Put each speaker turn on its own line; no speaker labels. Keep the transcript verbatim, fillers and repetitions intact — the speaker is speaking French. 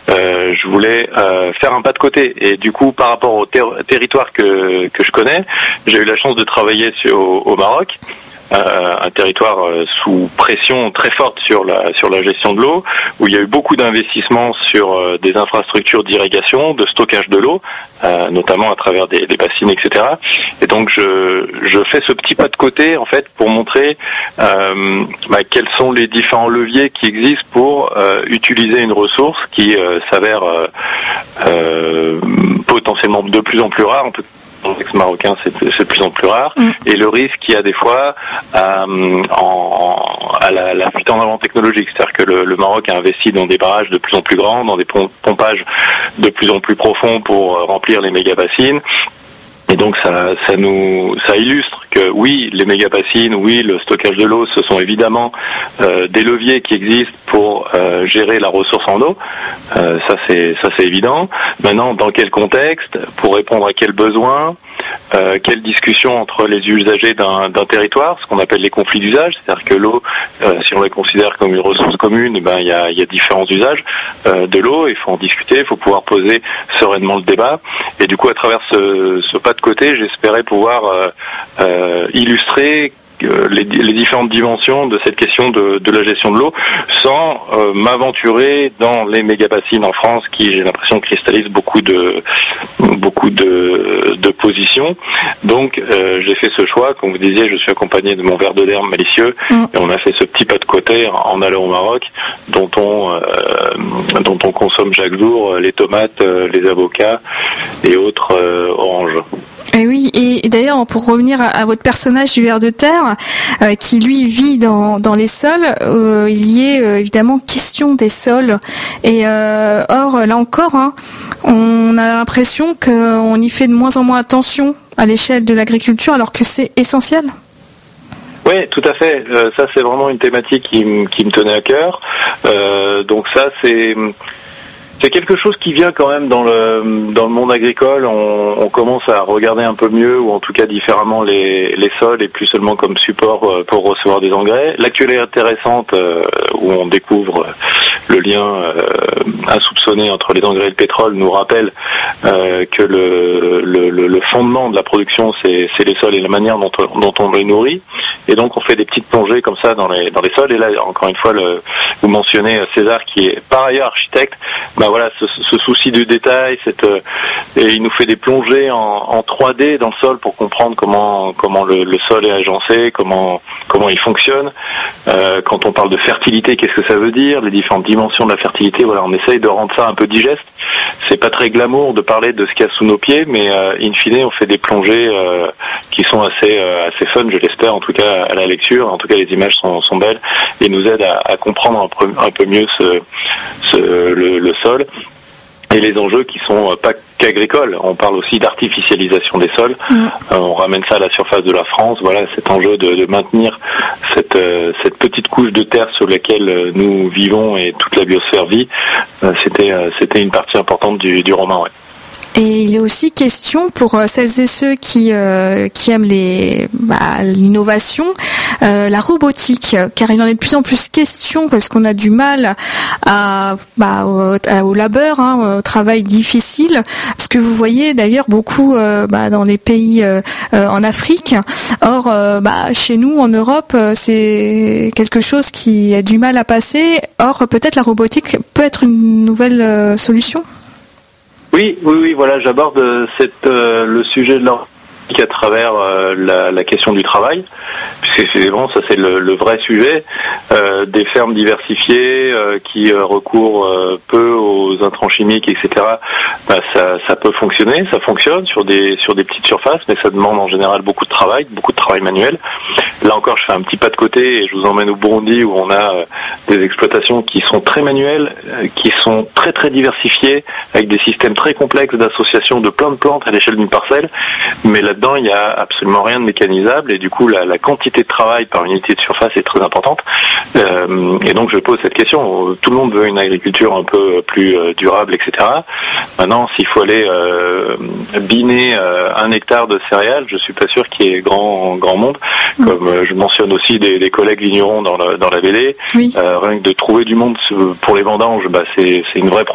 euh, je voulais euh, faire un pas de côté. Et du coup, par rapport au ter- territoire que que je connais, j'ai eu la chance de travailler sur, au, au Maroc. Euh, un territoire euh, sous pression très forte sur la sur la gestion de l'eau, où il y a eu beaucoup d'investissements sur euh, des infrastructures d'irrigation, de stockage de l'eau, euh, notamment à travers des, des bassines, et cetera. Et donc je je fais ce petit pas de côté en fait pour montrer euh, bah, quels sont les différents leviers qui existent pour euh, utiliser une ressource qui euh, s'avère euh, euh, potentiellement de plus en plus rare. On peut Dans le contexte marocain, c'est, c'est de plus en plus rare. Mm. Et le risque qu'il y a des fois euh, en, à la, la fuite en avant technologique. C'est-à-dire que le, le Maroc a investi dans des barrages de plus en plus grands, dans des pompages de plus en plus profonds pour euh, remplir les méga-bassines. Et donc ça, ça nous, ça illustre que oui, les méga-bassines, oui, le stockage de l'eau, ce sont évidemment euh, des leviers qui existent pour euh, gérer la ressource en eau. Euh, ça c'est, ça c'est évident. Maintenant, dans quel contexte, pour répondre à quels besoins, euh, quelle discussion entre les usagers d'un, d'un territoire, ce qu'on appelle les conflits d'usage, c'est-à-dire que l'eau, euh, si on la considère comme une ressource commune, ben il y a, il y a différents usages euh, de l'eau. Il faut en discuter, il faut pouvoir poser sereinement le débat. Et du coup, à travers ce, ce pas de côté, j'espérais pouvoir euh, euh, illustrer euh, les, les différentes dimensions de cette question de, de la gestion de l'eau, sans euh, m'aventurer dans les méga-bassines en France, qui, j'ai l'impression, cristallisent beaucoup de beaucoup de, de positions. Donc, euh, j'ai fait ce choix. Comme vous disiez, je suis accompagné de mon ver de derme malicieux, mmh. et on a fait ce petit pas de côté en, en allant au Maroc, dont on euh, dont on consomme chaque jour les tomates, les avocats et autres euh, oranges.
Et oui, et, et d'ailleurs, pour revenir à, à votre personnage du ver de terre, euh, qui lui vit dans, dans les sols, euh, il y est euh, évidemment question des sols. Et euh, or, là encore, hein, on a l'impression qu'on y fait de moins en moins attention à l'échelle de l'agriculture, alors que c'est essentiel.
Oui, tout à fait. Euh, ça, c'est vraiment une thématique qui, m- qui me tenait à cœur. Euh, donc ça, c'est... C'est quelque chose qui vient quand même dans le dans le monde agricole. On, on commence à regarder un peu mieux, ou en tout cas différemment, les, les sols, et plus seulement comme support pour recevoir des engrais. L'actualité intéressante, euh, où on découvre le lien euh, insoupçonné entre les engrais et le pétrole, nous rappelle euh, que le, le, le fondement de la production, c'est, c'est les sols et la manière dont, dont on les nourrit. Et donc on fait des petites plongées comme ça dans les dans les sols. Et là, encore une fois, le, vous mentionnez César, qui est par ailleurs architecte. Ben voilà, ce, ce souci du détail, cette, euh, et il nous fait des plongées en, en trois D dans le sol pour comprendre comment comment le, le sol est agencé, comment comment il fonctionne. Euh, quand on parle de fertilité, qu'est-ce que ça veut dire, les différentes dimensions de la fertilité. Voilà, on essaye de rendre ça un peu digeste. C'est pas très glamour de parler de ce qu'il y a sous nos pieds, mais euh, in fine, on fait des plongées euh, qui sont assez euh, assez fun, je l'espère, en tout cas à la lecture. En tout cas, les images sont, sont belles et nous aident à, à comprendre un peu, un peu mieux ce, ce le, le sol et les enjeux qui sont pas qu'agricoles. On parle aussi d'artificialisation des sols. Mmh. Euh, on ramène ça à la surface de la France. Voilà, cet enjeu de, de maintenir cette, euh, cette petite couche de terre sur laquelle euh, nous vivons et toute la biosphère vit. Euh, c'était, euh, c'était une partie importante du, du roman. Ouais.
Et il est aussi question pour celles et ceux qui euh, qui aiment les bah, l'innovation, euh, la robotique, car il en est de plus en plus question parce qu'on a du mal à bah, au, au labeur, hein, au travail difficile. Ce que vous voyez d'ailleurs beaucoup euh, bah, dans les pays euh, euh, en Afrique. Or, euh, bah, chez nous en Europe, c'est quelque chose qui a du mal à passer. Or, peut-être la robotique peut être une nouvelle euh, solution.
Oui, oui, oui, voilà, j'aborde cette, euh, le sujet de l'or à travers euh, la, la question du travail, puisque c'est bon, ça c'est le, le vrai sujet, euh, des fermes diversifiées euh, qui euh, recourent euh, peu aux intrants chimiques, et cetera. Bah, ça, ça peut fonctionner, ça fonctionne sur des sur des petites surfaces, mais ça demande en général beaucoup de travail, beaucoup de travail manuel. Là encore, je fais un petit pas de côté et je vous emmène au Burundi, où on a euh, des exploitations qui sont très manuelles, euh, qui sont très très diversifiées, avec des systèmes très complexes d'association de plein de plantes à l'échelle d'une parcelle, mais là dedans, il n'y a absolument rien de mécanisable, et du coup, la, la quantité de travail par unité de surface est très importante. Euh, et donc, je pose cette question. Tout le monde veut une agriculture un peu plus euh, durable, et cetera. Maintenant, s'il faut aller euh, biner euh, un hectare de céréales, je suis pas sûr qu'il y ait grand grand monde. Comme euh, je mentionne aussi des, des collègues vignerons dans la, dans la B D, oui. euh, rien que de trouver du monde pour les vendanges, bah, c'est, c'est une vraie